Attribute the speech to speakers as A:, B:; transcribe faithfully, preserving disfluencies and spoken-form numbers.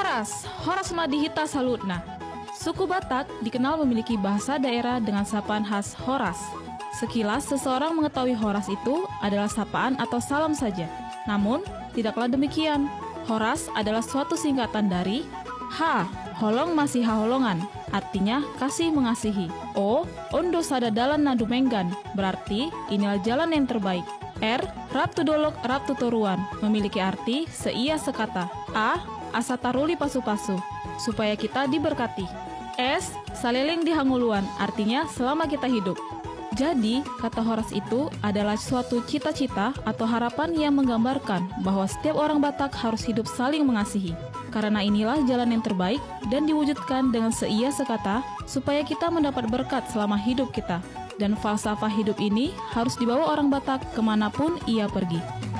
A: Horas, Horas Madihita Salutna. Suku Batak dikenal memiliki bahasa daerah dengan sapaan khas Horas. Sekilas seseorang mengetahui Horas itu adalah sapaan atau salam saja. Namun, tidaklah demikian. Horas adalah suatu singkatan dari H, holong masih haholongan, artinya kasih mengasihi. O, ondo sada dalan nadu menggan, berarti inilah jalan yang terbaik. R, raptu dolok raptu toruan, memiliki arti seia sekata. A, asa taruli pasu-pasu, supaya kita diberkati. S, saleleng dihanguluan, artinya selama kita hidup. Jadi, kata Horas itu adalah suatu cita-cita atau harapan yang menggambarkan bahwa setiap orang Batak harus hidup saling mengasihi. Karena inilah jalan yang terbaik dan diwujudkan dengan seia sekata supaya kita mendapat berkat selama hidup kita. Dan falsafah hidup ini harus dibawa orang Batak kemanapun ia pergi.